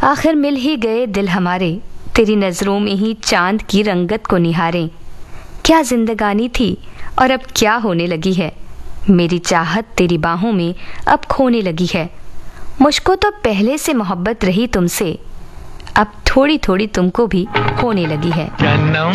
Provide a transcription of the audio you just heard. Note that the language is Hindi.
आखिर मिल ही गए दिल हमारे, तेरी नज़रों में ही चांद की रंगत को निहारें। क्या जिंदगानी थी और अब क्या होने लगी है, मेरी चाहत तेरी बाहों में अब खोने लगी है। मुझको तो पहले से मोहब्बत रही तुमसे, अब थोड़ी थोड़ी तुमको भी होने लगी है।